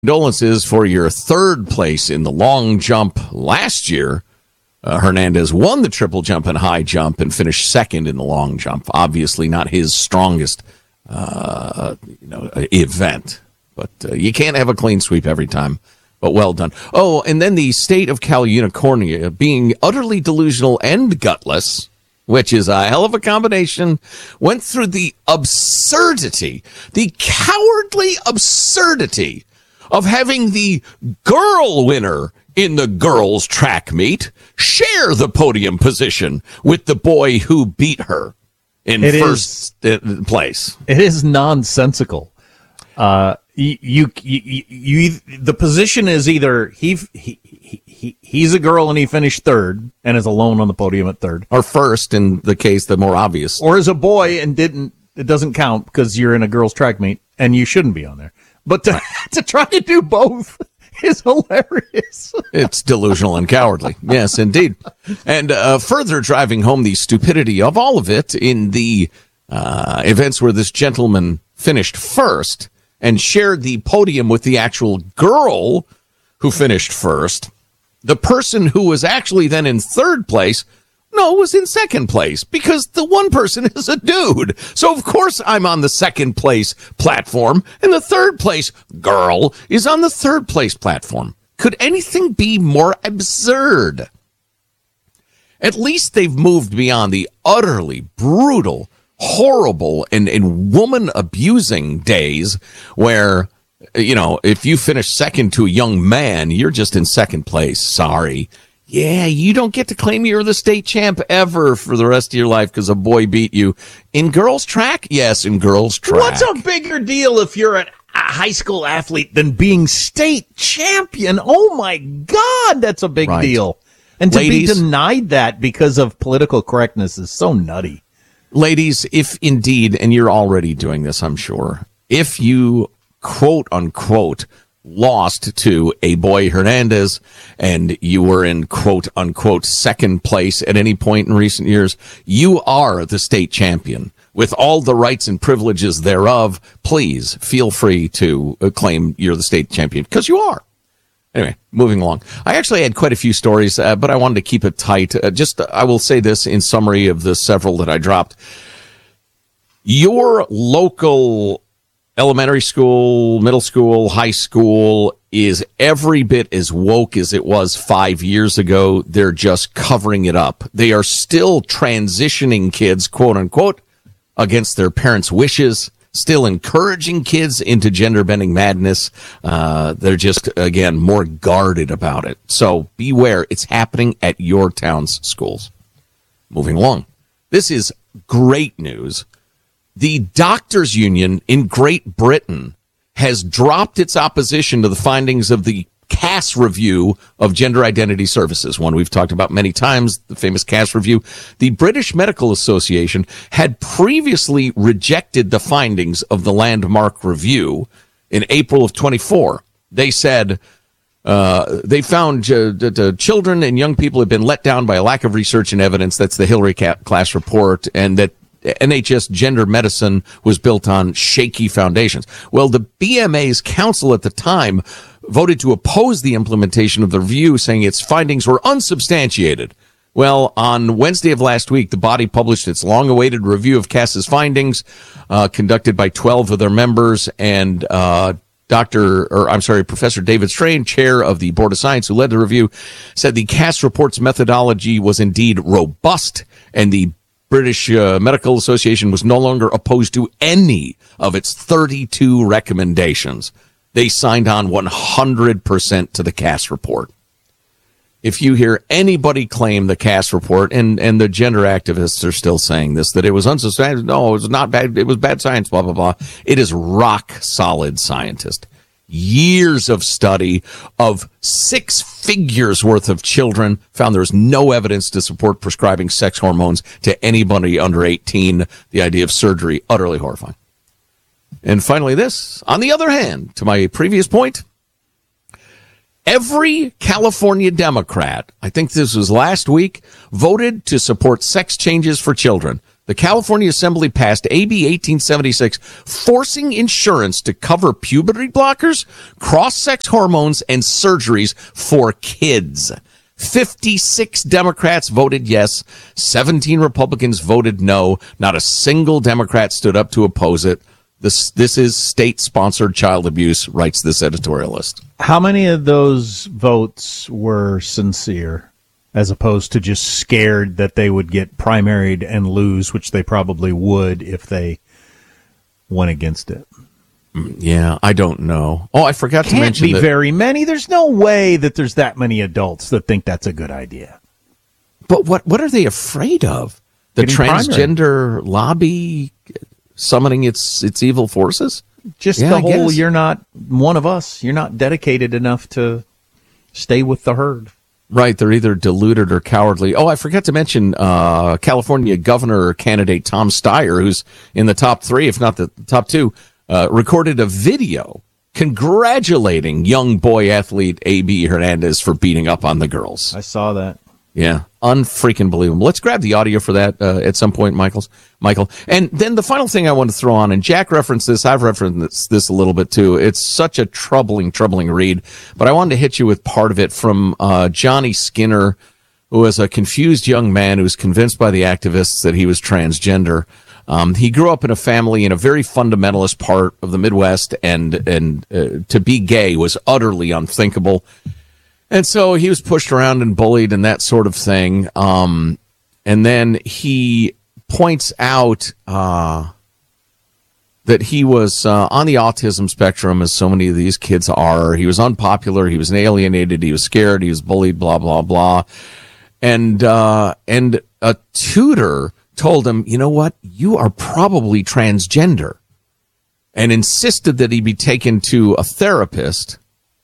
Condolences for your third place in the long jump last year. Hernandez won the triple jump and high jump and finished second in the long jump. Obviously not his strongest event, but you can't have a clean sweep every time. But well done. Oh, and then the state of Cal Unicornia, being utterly delusional and gutless, which is a hell of a combination, went through the absurdity, the cowardly absurdity of having the girl winner in the girls' track meet share the podium position with the boy who beat her in first place. It is nonsensical. The position is either he's a girl and he finished third and is alone on the podium at third, or first in the case the more obvious, or is a boy and it doesn't count because you're in a girls' track meet and you shouldn't be on there. But to try to do both is hilarious. It's delusional and cowardly. Yes, indeed. And further driving home the stupidity of all of it in the events where this gentleman finished first and shared the podium with the actual girl who finished first, the person who was actually then in third place was in second place, because the one person is a dude. So, of course, I'm on the second place platform, and the third place girl is on the third place platform. Could anything be more absurd? At least they've moved beyond the utterly brutal, horrible, and woman-abusing days where, if you finish second to a young man, you're just in second place. Sorry. Yeah, you don't get to claim you're the state champ ever for the rest of your life because a boy beat you. In girls' track? Yes, in girls' track. What's a bigger deal if you're a high school athlete than being state champion? Oh, my God, that's a big deal. And to be denied that because of political correctness is so nutty. Ladies, if indeed, and you're already doing this, I'm sure, if you, quote, unquote, lost to a boy Hernandez and you were in quote unquote second place at any point in recent years, you are the state champion with all the rights and privileges thereof. Please feel free to claim you're the state champion, because you are. Anyway, moving along. I actually had quite a few stories, but I wanted to keep it tight. I will say this in summary of the several that I dropped. Your local elementary school, middle school, high school is every bit as woke as it was 5 years ago. They're just covering it up. They are still transitioning kids, quote unquote, against their parents' wishes, still encouraging kids into gender-bending madness. They're just, again, more guarded about it. So beware. It's happening at your town's schools. Moving along. This is great news. The doctors' union in Great Britain has dropped its opposition to the findings of the Cass Review of Gender Identity Services, one we've talked about many times, the famous Cass Review. The British Medical Association had previously rejected the findings of the landmark review in April of 24. They said they found that children and young people have been let down by a lack of research and evidence. That's the Hillary Class report, and that NHS gender medicine was built on shaky foundations. Well, the BMA's council at the time voted to oppose the implementation of the review, saying its findings were unsubstantiated. Well, on Wednesday of last week, the body published its long-awaited review of Cass's findings, conducted by 12 of their members, and Professor David Strain, chair of the Board of Science, who led the review, said the Cass report's methodology was indeed robust, and the British Medical Association was no longer opposed to any of its 32 recommendations. They signed on 100% to the Cass report. If you hear anybody claim the Cass report, and the gender activists are still saying this, that it was unsubstantiated, no, it was not bad, it was bad science, blah, blah, blah. It is rock solid scientist. Years of study of 6 figures worth of children found there was no evidence to support prescribing sex hormones to anybody under 18. The idea of surgery, utterly horrifying. And finally this, on the other hand, to my previous point, every California Democrat, I think this was last week, voted to support sex changes for children. The California Assembly passed AB 1876, forcing insurance to cover puberty blockers, cross-sex hormones, and surgeries for kids. 56 Democrats voted yes. 17 Republicans voted no. Not a single Democrat stood up to oppose it. This is state-sponsored child abuse, writes this editorialist. How many of those votes were sincere, as opposed to just scared that they would get primaried and lose, which they probably would if they went against it? Yeah, I don't know. Oh, I forgot to mention Can't be very many. There's no way that there's that many adults that think that's a good idea. But what are they afraid of? The transgender lobby summoning its evil forces? Just the whole, you're not one of us. You're not dedicated enough to stay with the herd. Right. They're either deluded or cowardly. Oh, I forgot to mention California governor candidate Tom Steyer, who's in the top 3, if not the top 2, recorded a video congratulating young boy athlete A.B. Hernandez for beating up on the girls. I saw that. Yeah, unfreaking believable. Let's grab the audio for that at some point, Michael. And then the final thing I want to throw on, and Jack referenced this, I've referenced this a little bit too. It's such a troubling read, but I wanted to hit you with part of it from Johnny Skinner, who was a confused young man who was convinced by the activists that he was transgender. He grew up in a family in a very fundamentalist part of the Midwest, and to be gay was utterly unthinkable. And so he was pushed around and bullied and that sort of thing. And then he points out that he was on the autism spectrum, as so many of these kids are. He was unpopular. He was alienated. He was scared. He was bullied, blah, blah, blah. And a tutor told him, you know what? You are probably transgender, and insisted that he be taken to a therapist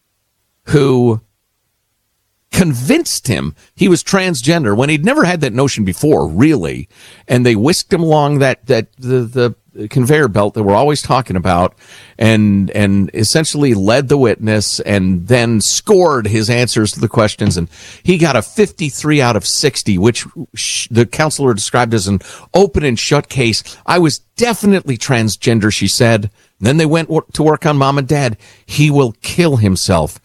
who convinced him he was transgender when he'd never had that notion before, really. And they whisked him along the conveyor belt that we're always talking about, and essentially led the witness, and then scored his answers to the questions. And he got a 53 out of 60, which the counselor described as an open and shut case. I was definitely transgender, she said. And then they went to work on Mom and Dad. He will kill himself.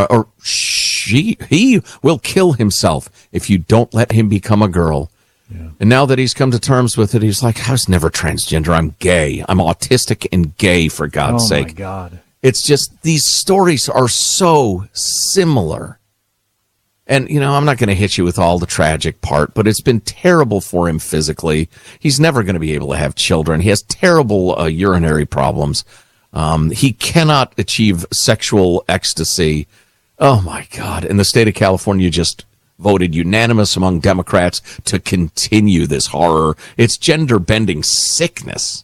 He will kill himself if you don't let him become a girl. Yeah. And now that he's come to terms with it, he's like, I was never transgender. I'm gay. I'm autistic and gay, for God's sake. Oh, my God. It's just, these stories are so similar. And, I'm not going to hit you with all the tragic part, but it's been terrible for him physically. He's never going to be able to have children. He has terrible urinary problems. He cannot achieve sexual ecstasy. Oh, my God. And the state of California just voted unanimous among Democrats to continue this horror. It's gender-bending sickness.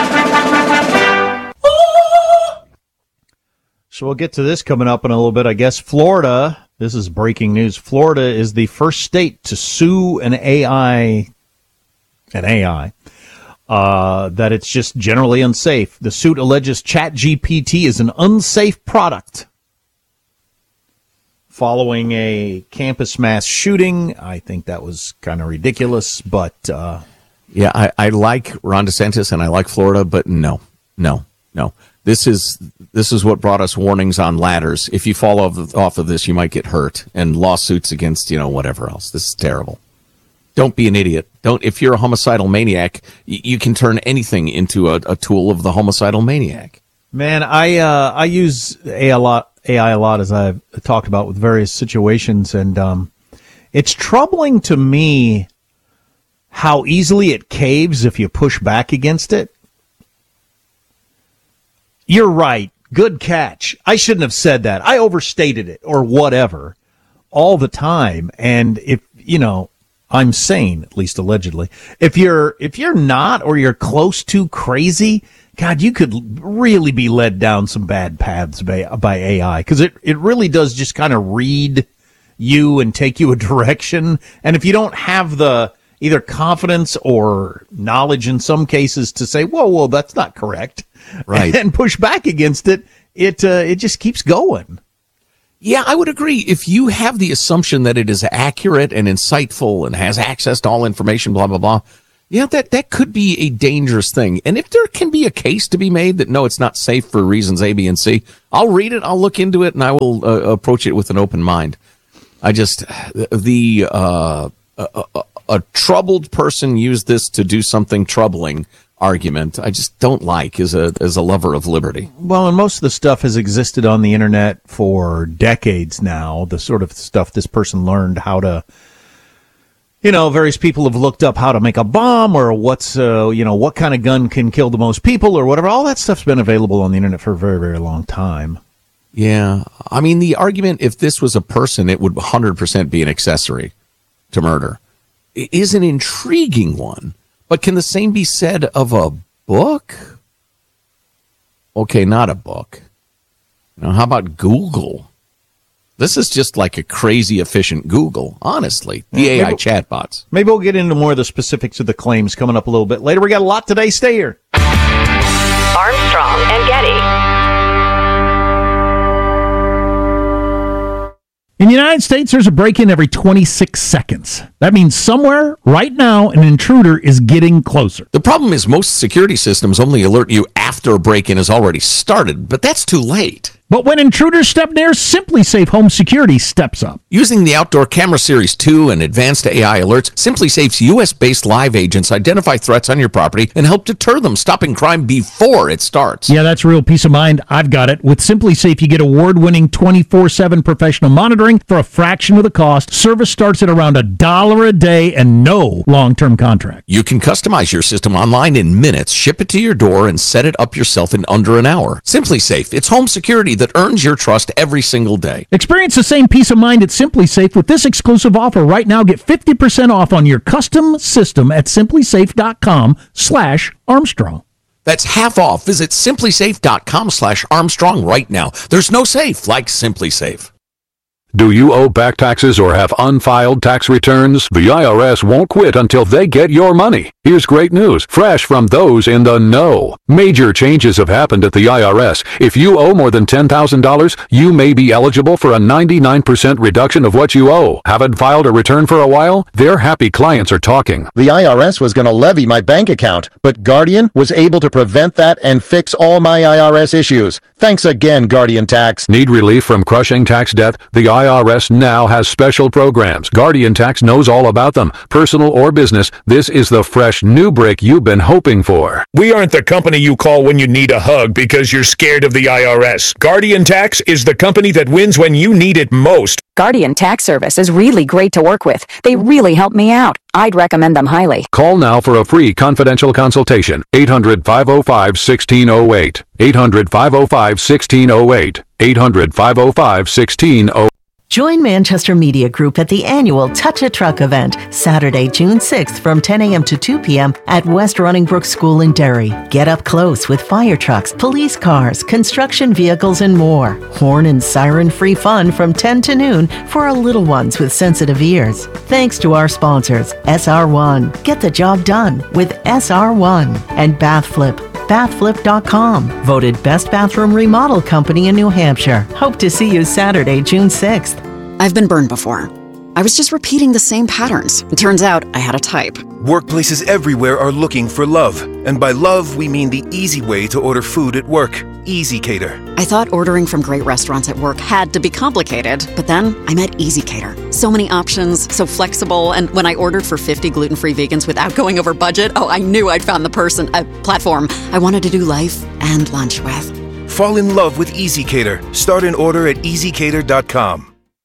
So we'll get to this coming up in a little bit. I guess Florida, this is breaking news, Florida is the first state to sue an AI, that it's just generally unsafe. The suit alleges ChatGPT is an unsafe product. Following a campus mass shooting, I think that was kind of ridiculous, but... Yeah, I like Ron DeSantis and I like Florida, but no. This is what brought us warnings on ladders. If you fall off of this, you might get hurt, and lawsuits against, whatever else. This is terrible. Don't be an idiot. If you're a homicidal maniac, you can turn anything into a tool of the homicidal maniac. Man, I use AI a lot, as I've talked about with various situations, and it's troubling to me how easily it caves if you push back against it. You're right. Good catch. I shouldn't have said that. I overstated it or whatever all the time. And if, I'm sane, at least allegedly. If you're not, or you're close to crazy, God, you could really be led down some bad paths by AI, because it really does just kind of read you and take you a direction. And if you don't have the either confidence or knowledge in some cases to say, whoa, that's not correct, right, and push back against it, it just keeps going. Yeah, I would agree. If you have the assumption that it is accurate and insightful and has access to all information, blah, blah, blah, Yeah, that could be a dangerous thing. And if there can be a case to be made that, no, it's not safe for reasons A, B, and C, I'll read it, I'll look into it, and I will approach it with an open mind. I just, a troubled person used this to do something troubling argument I just don't like as a lover of liberty. Well, and most of the stuff has existed on the internet for decades now, the sort of stuff this person learned how to, various people have looked up how to make a bomb or what kind of gun can kill the most people or whatever. All that stuff's been available on the internet for a very, very long time. Yeah. I mean, the argument, if this was a person, it would 100% be an accessory to murder. It is an intriguing one. But can the same be said of a book? Okay, not a book. How about Google? This is just like a crazy efficient Google, honestly. The AI chatbots. Maybe we'll get into more of the specifics of the claims coming up a little bit later. We got a lot today. Stay here. Armstrong and Getty. In the United States, there's a break-in every 26 seconds. That means somewhere, right now, an intruder is getting closer. The problem is most security systems only alert you after a break-in has already started, but that's too late. But when intruders step near, SimpliSafe Home Security steps up. Using the Outdoor Camera Series 2 and advanced AI alerts, SimpliSafe's U.S.-based live agents identify threats on your property and help deter them, stopping crime before it starts. Yeah, that's real peace of mind. I've got it. With SimpliSafe, you get award-winning 24/7 professional monitoring for a fraction of the cost. Service starts at around $1 a day and no long-term contract. You can customize your system online in minutes, ship it to your door, and set it up yourself in under an hour. SimpliSafe, it's home security that earns your trust every single day. Experience the same peace of mind at SimpliSafe with this exclusive offer right now. Get 50% off on your custom system at SimpliSafe.com/Armstrong. That's half off. Visit SimpliSafe.com/Armstrong right now. There's no safe like SimpliSafe. Do you owe back taxes or have unfiled tax returns? The IRS won't quit until they get your money. Here's great news, fresh from those in the know. Major changes have happened at the IRS. If you owe more than $10,000, you may be eligible for a 99% reduction of what you owe. Haven't filed a return for a while? Their happy clients are talking. The IRS was going to levy my bank account, but Guardian was able to prevent that and fix all my IRS issues. Thanks again, Guardian Tax. Need relief from crushing tax debt? The IRS now has special programs. Guardian Tax knows all about them. Personal or business, this is the fresh new brick you've been hoping for. We aren't the company you call when you need a hug because you're scared of the IRS. Guardian Tax is the company that wins when you need it most. Guardian Tax Service is really great to work with. They really help me out. I'd recommend them highly. Call now for a free confidential consultation. 800-505-1608. 800-505-1608. 800-505-1608. Join Manchester Media Group at the annual Touch a Truck event, Saturday, June 6th from 10 a.m. to 2 p.m. at West Runningbrook School in Derry. Get up close with fire trucks, police cars, construction vehicles, and more. Horn and siren-free fun from 10 to noon for our little ones with sensitive ears. Thanks to our sponsors, SR1. Get the job done with SR1 and BathFlip. BathFlip.com. Voted Best Bathroom Remodel Company in New Hampshire. Hope to see you Saturday, June 6th. I've been burned before. I was just repeating the same patterns. It turns out I had a type. Workplaces everywhere are looking for love. And by love, we mean the easy way to order food at work. EasyCater. I thought ordering from great restaurants at work had to be complicated, but then I met EasyCater. So many options, so flexible, and when I ordered for 50 gluten-free vegans without going over budget, I knew I'd found the platform I wanted to do life and lunch with. Fall in love with EasyCater. Start an order at EasyCater.com.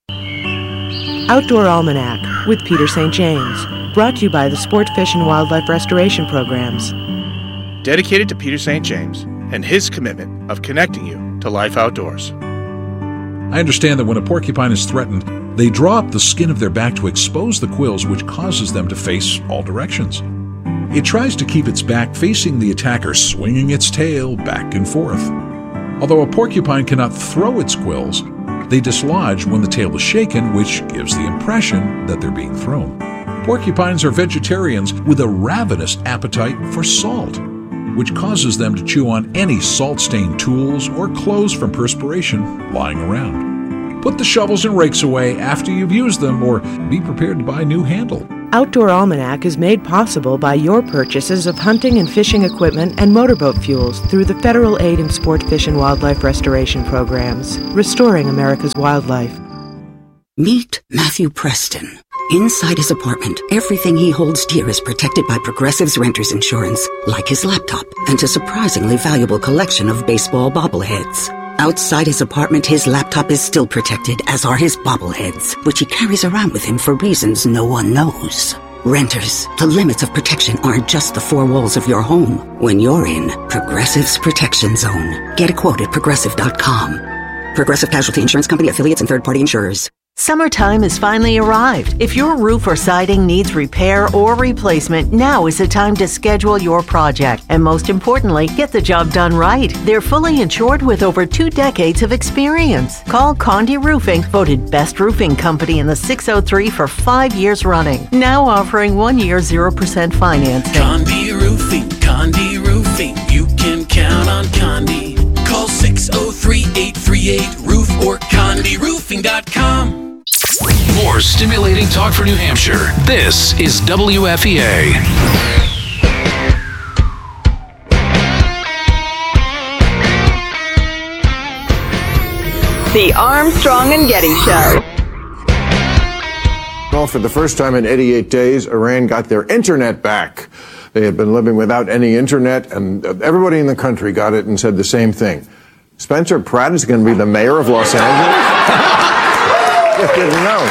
Outdoor Almanac with Peter St. James. Brought to you by the Sport, Fish, and Wildlife Restoration Programs. Dedicated to Peter St. James and his commitment of connecting you to life outdoors. I understand that when a porcupine is threatened, they draw up the skin of their back to expose the quills, which causes them to face all directions. It tries to keep its back facing the attacker, swinging its tail back and forth. Although a porcupine cannot throw its quills, they dislodge when the tail is shaken, which gives the impression that they're being thrown. Porcupines are vegetarians with a ravenous appetite for salt, which causes them to chew on any salt-stained tools or clothes from perspiration lying around. Put the shovels and rakes away after you've used them, or be prepared to buy a new handle. Outdoor Almanac is made possible by your purchases of hunting and fishing equipment and motorboat fuels through the Federal Aid in Sport Fish and Wildlife Restoration Programs, restoring America's wildlife. Meet Matthew Preston. Inside his apartment, everything he holds dear is protected by Progressive's renter's insurance, like his laptop and a surprisingly valuable collection of baseball bobbleheads. Outside his apartment, his laptop is still protected, as are his bobbleheads, which he carries around with him for reasons no one knows. Renters, the limits of protection aren't just the four walls of your home. When you're in Progressive's Protection Zone, get a quote at Progressive.com. Progressive Casualty Insurance Company, affiliates, and third-party insurers. Summertime has finally arrived. If your roof or siding needs repair or replacement, now is the time to schedule your project. And most importantly, get the job done right. They're fully insured with over 2 decades of experience. Call Condé Roofing, voted best roofing company in the 603 for 5 years running. Now offering 1 year 0% financing. Condé Roofing, Condé Roofing. You can count on Condé. Call 603-838-ROOF or CondéRoofing.com. More stimulating talk for New Hampshire. This is WFEA. The Armstrong and Getty Show. Well, for the first time in 88 days, Iran got their internet back. They had been living without any internet, and everybody in the country got it and said the same thing. Spencer Pratt is going to be the mayor of Los Angeles? Just didn't know.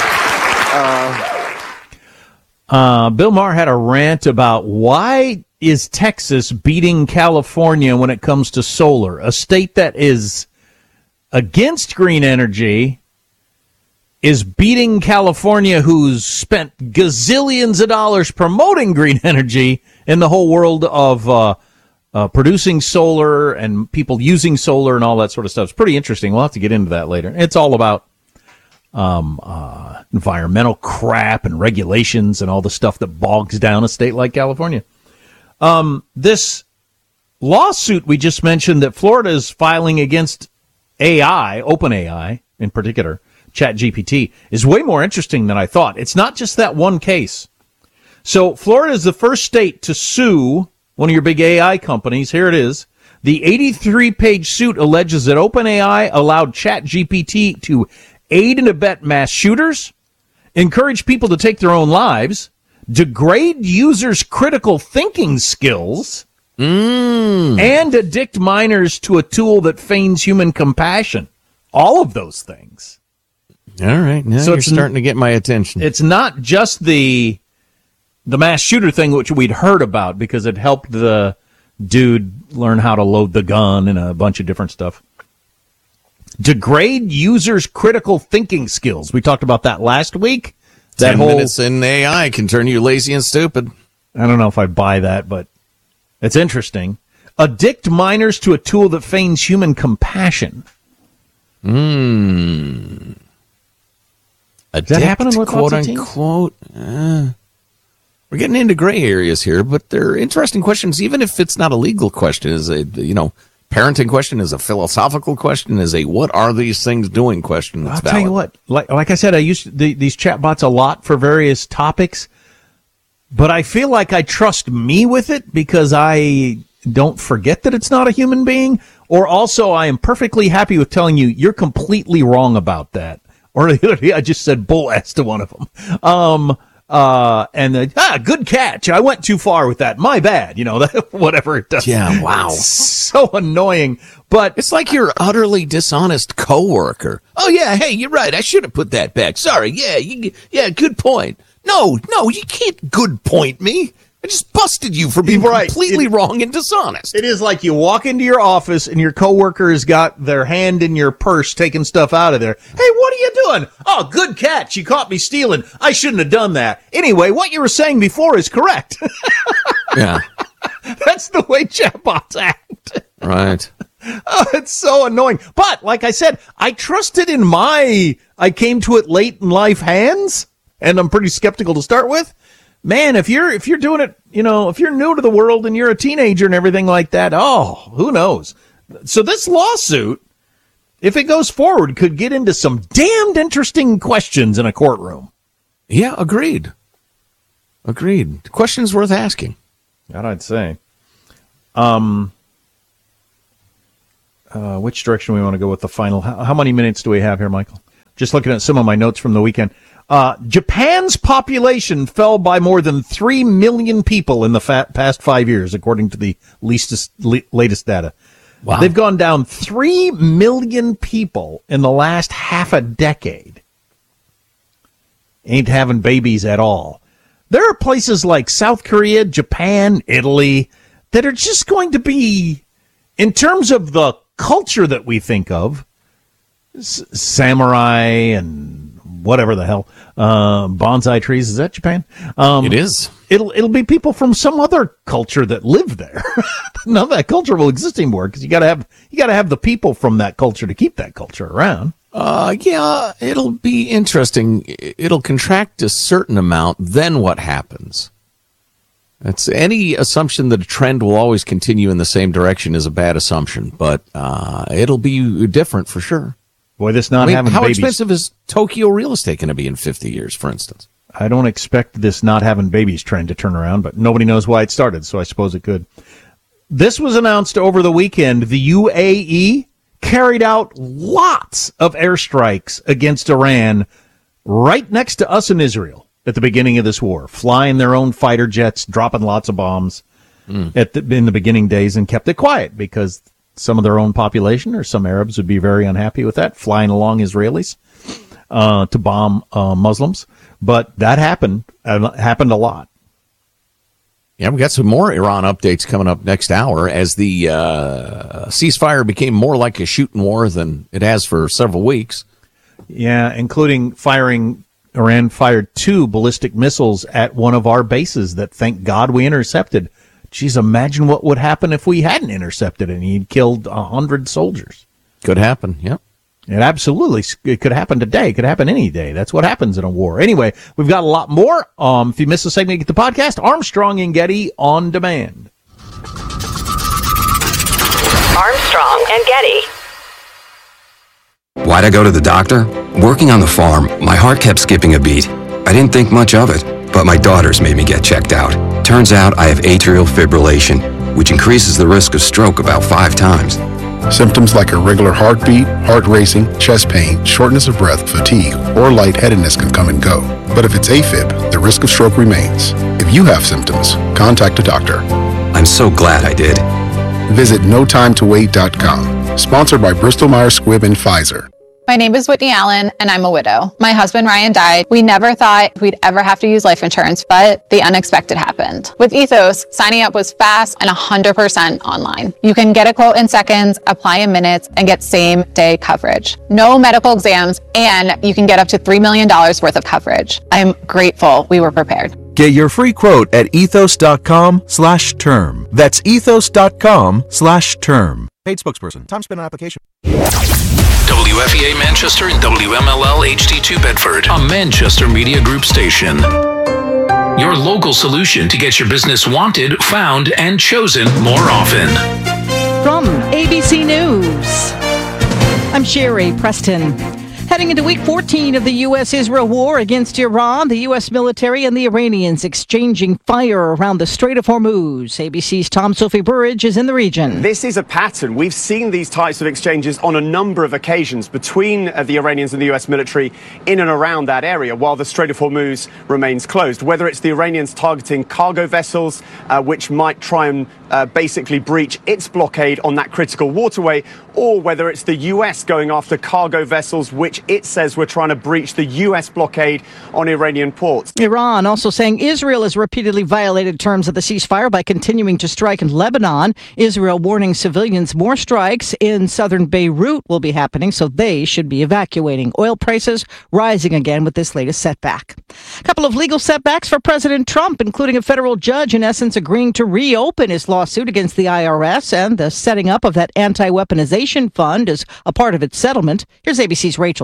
Bill Maher had a rant about why is Texas beating California when it comes to solar, a state that is against green energy is beating California, who's spent gazillions of dollars promoting green energy in the whole world of producing solar and people using solar and all that sort of stuff. It's pretty interesting. We'll have to get into that later. It's all about environmental crap and regulations and all the stuff that bogs down a state like California. This lawsuit we just mentioned that Florida is filing against AI, OpenAI in particular, ChatGPT, is way more interesting than I thought. It's not just that one case. So Florida is the first state to sue one of your big AI companies. Here it is. The 83-page suit alleges that OpenAI allowed ChatGPT to aid and abet mass shooters, encourage people to take their own lives, degrade users' critical thinking skills, and addict minors to a tool that feigns human compassion. All of those things. All right, now so you're starting to get my attention. It's not just the mass shooter thing, which we'd heard about because it helped the dude learn how to load the gun and a bunch of different stuff. Degrade users' critical thinking skills. We talked about that last week. 10 minutes in AI can turn you lazy and stupid. I don't know if I buy that, but it's interesting. Addict minors to a tool that feigns human compassion. Addict, is that happening with quote unquote? We're getting into gray areas here, but they're interesting questions. Even if it's not a legal question, is a parenting question, is a philosophical question, is a what are these things doing question. I'll tell you what, like I said, I used these chatbots a lot for various topics, but I feel like I trust me with it because I don't forget that it's not a human being, or also I am perfectly happy with telling you you're completely wrong about that. Or I just said bull ass to one of them. Good catch. I went too far with that. My bad. Whatever it does. Yeah, wow. It's so annoying. But it's like your utterly dishonest coworker. Oh, yeah, hey, you're right. I should have put that back. Sorry. Yeah, good point. No, you can't good point me. I just busted you for being completely wrong and dishonest. It is like you walk into your office and your coworker has got their hand in your purse taking stuff out of there. Hey, what are you doing? Oh, good catch. You caught me stealing. I shouldn't have done that. Anyway, what you were saying before is correct. Yeah. That's the way chatbots act. Right. Oh, it's so annoying. But, like I said, I trusted in I came to it late in life hands, and I'm pretty skeptical to start with. Man, if you're doing it, if you're new to the world and you're a teenager and everything like that, who knows? So this lawsuit, if it goes forward, could get into some damned interesting questions in a courtroom. Yeah, agreed. Agreed. The question is worth asking. That I'd say. Which direction we want to go with the final? How many minutes do we have here, Michael? Just looking at some of my notes from the weekend. Japan's population fell by more than 3 million people in the past 5 years, according to the latest data. Wow. They've gone down 3 million people in the last half a decade. Ain't having babies at all. There are places like South Korea, Japan, Italy that are just going to be, in terms of the culture that we think of, samurai and whatever the hell, bonsai trees. Is that Japan? It is. It'll be people from some other culture that live there. None of that culture will exist anymore because you got to have the people from that culture to keep that culture around. Yeah, it'll be interesting. It'll contract a certain amount. Then what happens? That's any assumption that a trend will always continue in the same direction is a bad assumption, but it'll be different for sure. Boy, this not having how babies. expensive is Tokyo real estate going to be in 50 years, for instance? I don't expect this not having babies trend to turn around, but nobody knows why it started, so I suppose it could. This was announced over the weekend. The UAE carried out lots of airstrikes against Iran right next to us in Israel at the beginning of this war, flying their own fighter jets, dropping lots of bombs in the beginning days, and kept it quiet because some of their own population or some Arabs would be very unhappy with that, flying along Israelis to bomb Muslims. But that happened a lot. Yeah, we got some more Iran updates coming up next hour as the ceasefire became more like a shooting war than it has for several weeks. Yeah, including Iran fired 2 ballistic missiles at one of our bases that, thank God, we intercepted. Geez, imagine what would happen if we hadn't intercepted and he'd killed 100 soldiers. Could happen, yep. It could happen today. It could happen any day. That's what happens in a war. Anyway, we've got a lot more. If you missed a segment, get the podcast, Armstrong and Getty on demand. Armstrong and Getty. Why'd I go to the doctor? Working on the farm, my heart kept skipping a beat. I didn't think much of it, but my daughters made me get checked out. Turns out I have atrial fibrillation, which increases the risk of stroke about 5 times. Symptoms like irregular heartbeat, heart racing, chest pain, shortness of breath, fatigue, or lightheadedness can come and go. But if it's AFib, the risk of stroke remains. If you have symptoms, contact a doctor. I'm so glad I did. Visit notimetowait.com. Sponsored by Bristol Myers Squibb and Pfizer. My name is Whitney Allen, and I'm a widow. My husband, Ryan, died. We never thought we'd ever have to use life insurance, but the unexpected happened. With Ethos, signing up was fast and 100% online. You can get a quote in seconds, apply in minutes, and get same-day coverage. No medical exams, and you can get up to $3 million worth of coverage. I'm grateful we were prepared. Get your free quote at ethos.com/term. That's ethos.com/term. Paid spokesperson. Time spent on application. WFEA Manchester and WMLL HD2 Bedford, a Manchester Media Group station. Your local solution to get your business wanted, found, and chosen more often. From ABC News, I'm Sherry Preston. Heading into week 14 of the U.S.-Israel war against Iran, the U.S. military and the Iranians exchanging fire around the Strait of Hormuz. ABC's Tom Sophie Burridge is in the region. This is a pattern. We've seen these types of exchanges on a number of occasions between the Iranians and the U.S. military in and around that area while the Strait of Hormuz remains closed. Whether it's the Iranians targeting cargo vessels, which might try and basically breach its blockade on that critical waterway, or whether it's the U.S. going after cargo vessels which it says were trying to breach the U.S. blockade on Iranian ports. Iran also saying Israel has repeatedly violated terms of the ceasefire by continuing to strike in Lebanon. Israel warning civilians more strikes in southern Beirut will be happening, so they should be evacuating. Oil prices rising again with this latest setback. A couple of legal setbacks for President Trump, including a federal judge in essence agreeing to reopen his lawsuit against the IRS and the setting up of that anti-weaponization fund as a part of its settlement. Here's ABC's Rachel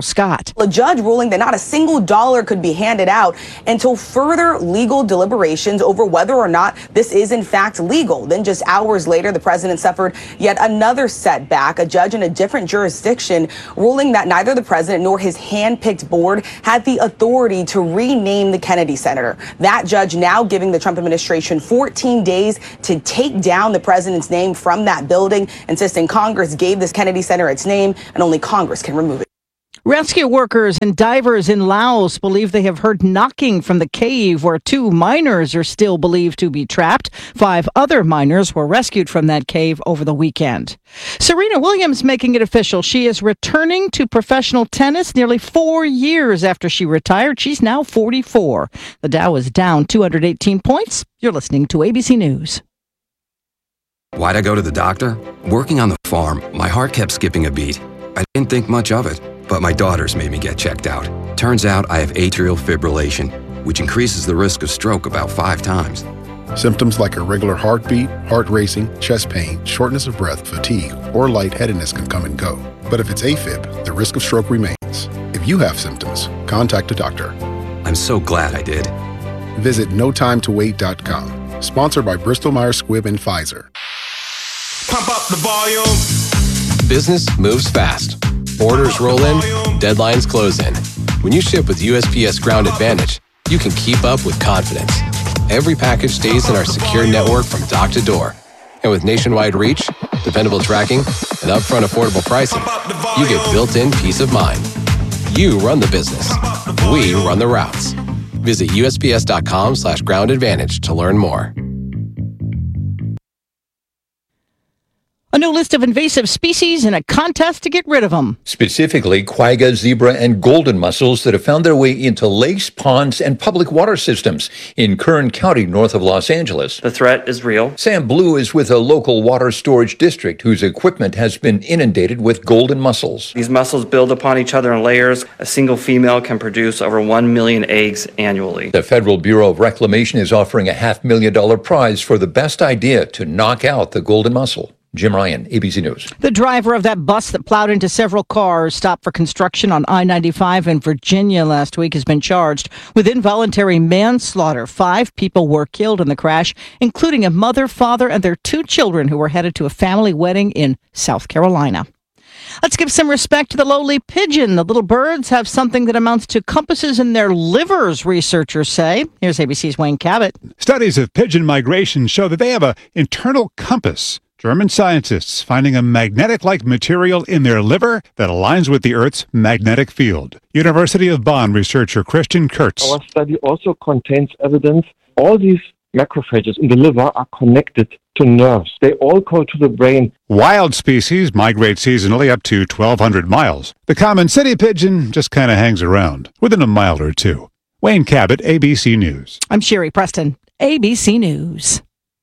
Scott. A judge ruling that not a single dollar could be handed out until further legal deliberations over whether or not this is in fact legal. Then just hours later, the president suffered yet another setback. A judge in a different jurisdiction ruling that neither the president nor his hand-picked board had the authority to rename the Kennedy Center. That judge now giving the Trump administration 14 days to take down the president's name from that building, insisting Congress gave this Kennedy Center its name and only Congress can remove it. Rescue workers and divers in Laos believe they have heard knocking from the cave where 2 miners are still believed to be trapped. 5 other miners were rescued from that cave over the weekend. Serena Williams making it official. She is returning to professional tennis nearly 4 years after she retired. She's now 44. The Dow is down 218 points. You're listening to ABC News. Why'd I go to the doctor? Working on the farm, my heart kept skipping a beat. I didn't think much of it, but my daughters made me get checked out. Turns out I have atrial fibrillation, which increases the risk of stroke about 5 times. Symptoms like irregular heartbeat, heart racing, chest pain, shortness of breath, fatigue, or lightheadedness can come and go. But if it's AFib, the risk of stroke remains. If you have symptoms, contact a doctor. I'm so glad I did. Visit notimetowait.com. Sponsored by Bristol-Myers Squibb and Pfizer. Pump up the volume. Business moves fast. Orders roll in, deadlines close in. When you ship with USPS Ground Advantage, you can keep up with confidence. Every package stays in our secure network from dock to door. And with nationwide reach, dependable tracking, and upfront affordable pricing, you get built-in peace of mind. You run the business. We run the routes. Visit USPS.com/Ground Advantage to learn more. A new list of invasive species and a contest to get rid of them. Specifically, quagga, zebra, and golden mussels that have found their way into lakes, ponds, and public water systems in Kern County, north of Los Angeles. The threat is real. Sam Blue is with a local water storage district whose equipment has been inundated with golden mussels. These mussels build upon each other in layers. A single female can produce over 1 million eggs annually. The Federal Bureau of Reclamation is offering a $500,000 prize for the best idea to knock out the golden mussel. Jim Ryan, ABC News. The driver of that bus that plowed into several cars stopped for construction on I-95 in Virginia last week has been charged with involuntary manslaughter. 5 people were killed in the crash, including a mother, father, and their 2 children who were headed to a family wedding in South Carolina. Let's give some respect to the lowly pigeon. The little birds have something that amounts to compasses in their livers, researchers say. Here's ABC's Wayne Cabot. Studies of pigeon migration show that they have an internal compass. German scientists finding a magnetic-like material in their liver that aligns with the Earth's magnetic field. University of Bonn researcher Christian Kurtz. Our study also contains evidence all these macrophages in the liver are connected to nerves. They all go to the brain. Wild species migrate seasonally up to 1,200 miles. The common city pigeon just kind of hangs around, within a mile or two. Wayne Cabot, ABC News. I'm Sherry Preston, ABC News.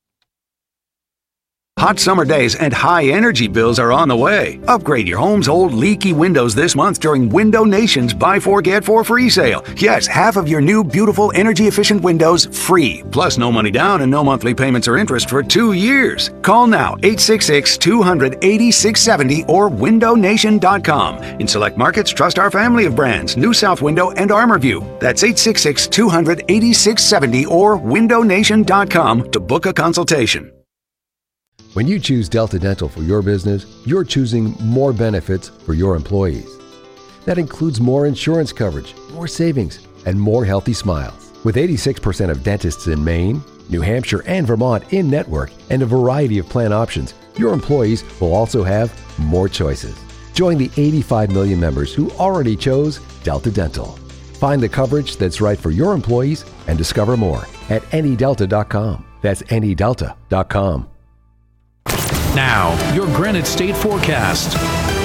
Hot summer days and high energy bills are on the way. Upgrade your home's old leaky windows this month during Window Nation's Buy 4 Get 4 free sale. Yes, half of your new beautiful energy efficient windows free. Plus no money down and no monthly payments or interest for 2 years. Call now 866-200-8670 or windownation.com. In select markets, trust our family of brands, New South Window and ArmorView. That's 866-200-8670 or windownation.com to book a consultation. When you choose Delta Dental for your business, you're choosing more benefits for your employees. That includes more insurance coverage, more savings, and more healthy smiles. With 86% of dentists in Maine, New Hampshire, and Vermont in network and a variety of plan options, your employees will also have more choices. Join the 85 million members who already chose Delta Dental. Find the coverage that's right for your employees and discover more at anydelta.com. That's anydelta.com. Now, your Granite State forecast.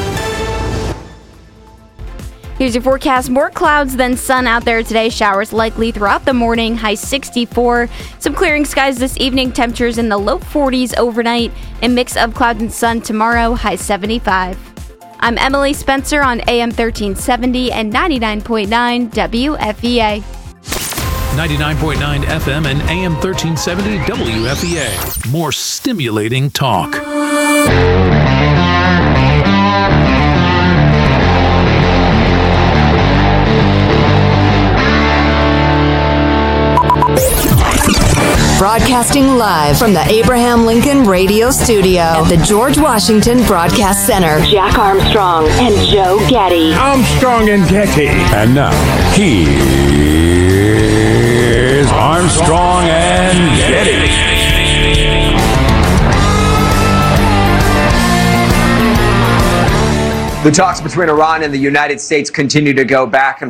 Here's your forecast. More clouds than sun out there today. Showers likely throughout the morning. High 64. Some clearing skies this evening. Temperatures in the low 40s overnight. A mix of clouds and sun tomorrow. High 75. I'm Emily Spencer on AM 1370 and 99.9 WFEA. 99.9 FM and AM 1370 WFEA. More stimulating talk. Broadcasting live from the Abraham Lincoln Radio Studio at the George Washington Broadcast Center. Jack Armstrong and Joe Getty. Armstrong and Getty. And now, here's Armstrong and Getty. The talks between Iran and the United States continue to go back and